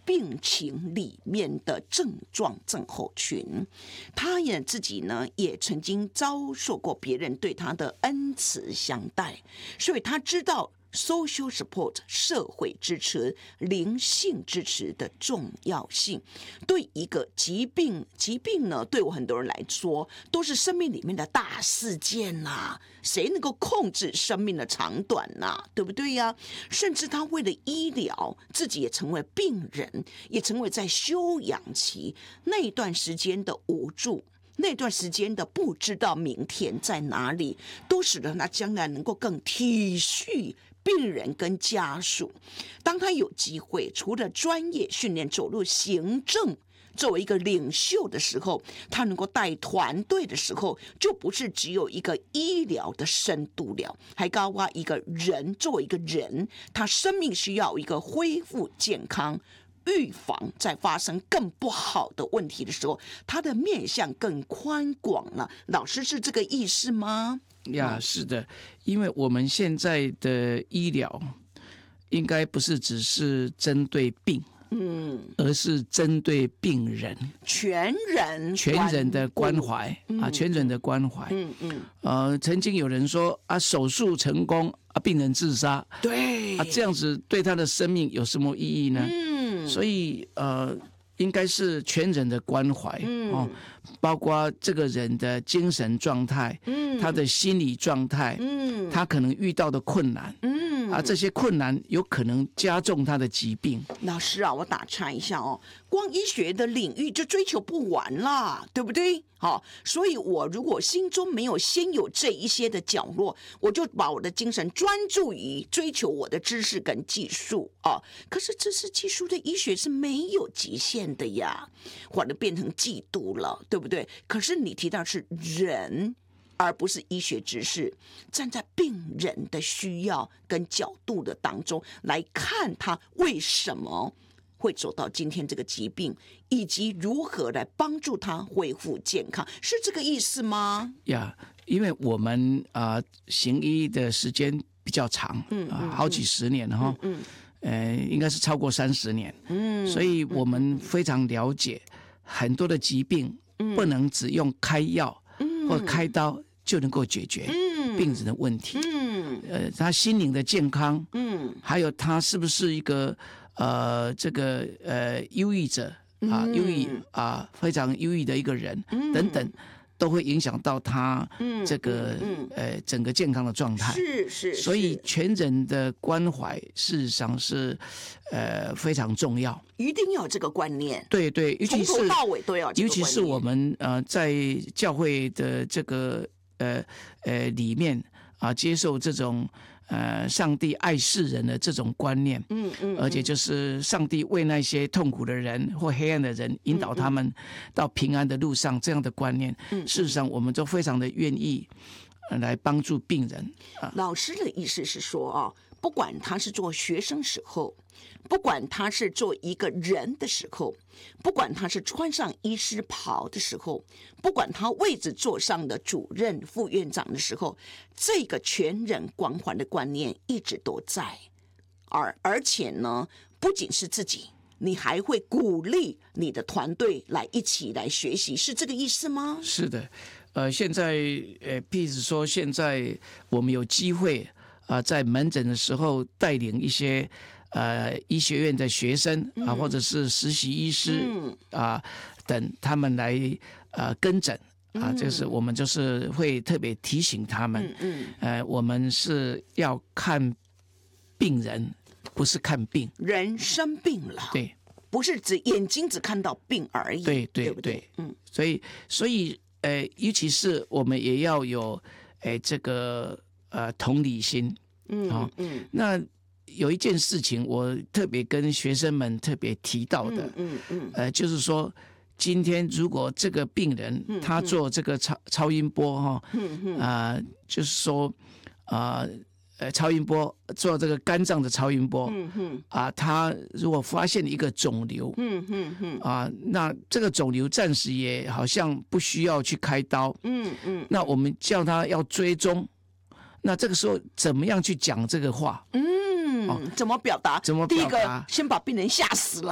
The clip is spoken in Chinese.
病情里面的症状症候群。他也自己呢，也曾经遭受过别人对他的恩慈相待，所以他知道social support 社会支持、灵性支持的重要性。对一个疾病呢，对我很多人来说都是生命里面的大事件啊，谁能够控制生命的长短啊，对不对呀？甚至他为了医疗，自己也成为病人，也成为在休养期那一段时间的无助，那段时间的不知道明天在哪里，都使得他将来能够更体恤病人跟家属。当他有机会除了专业训练走入行政，作为一个领袖的时候，他能够带团队的时候，就不是只有一个医疗的深度了，还包括一个人，作为一个人，他生命需要一个恢复健康，预防在发生更不好的问题的时候，他的面向更宽广了。老师是这个意思吗？ 呀，是的，因为我们现在的医疗应该不是只是针对病，而是针对病人，全人的关怀啊，全人的关怀。曾经有人说啊，手术成功啊，病人自杀， 对啊，这样子对他的生命有什么意义呢？所以应该是全人的关怀，包括这个人的精神状态，他的心理状态，他可能遇到的困难，这些困难有可能加重他的疾病。 老师啊，我打岔一下哦，光医学的领域就追求不完啦，对不对？所以我如果心中没有先有这一些的角落，我就把我的精神专注于追求我的知识跟技术啊。可是知识技术的医学是没有极限的呀，或者变成嫉妒了，对不对？可是你提到是人，而不是医学知识，站在病人的需要跟角度的当中来看他为什么会走到今天这个疾病，以及如何来帮助他恢复健康，是这个意思吗？ 呀，因为我们行医的时间比较长，好几十年了哈，应该是超过30年，所以我们非常了解很多的疾病不能只用开药或开刀就能够解决病人的问题，他心灵的健康，还有他是不是一个这个忧郁者啊，忧郁啊，非常忧郁的一个人等等，都会影响到他这个整个健康的状态。 是， 所以全人的关怀事实上是非常重要， 一定要有这个观念。 对， 从头到尾都要这个观念。 尤其是我们在教会的这个里面接受这种上帝爱世人的这种观念，而且就是上帝为那些痛苦的人或黑暗的人引导他们到平安的路上，这样的观念，事实上我们都非常的愿意来帮助病人。 老师的意思是说不管他是做学生时候，不管他是做一个人的时候，不管他是穿上医师袍的时候，不管他位置坐上的主任副院长的时候，这个全人关怀的观念一直都在。而且呢，不仅是自己，你还会鼓励你的团队来一起来学习，是这个意思吗？ 是的，现在譬如说现在我们有机会在门诊的时候带领一些医学院的学生或者是实习医师等他们来跟诊这是我们就是会特别提醒他们，我们是要看病人，不是看病。人生病了， 对， 不是眼睛只看到病而已，对不对？ 所以尤其是我们也要有这个同理心，那有一件事情我特别跟学生们特别提到的，就是说，今天如果这个病人他做这个超音波就是说超音波做这个肝脏的超音波，他如果发现一个肿瘤，那这个肿瘤暂时也好像不需要去开刀，那我们叫他要追踪，那这个时候怎么样去讲这个话？ 怎么表达？第一个，先把病人吓死了。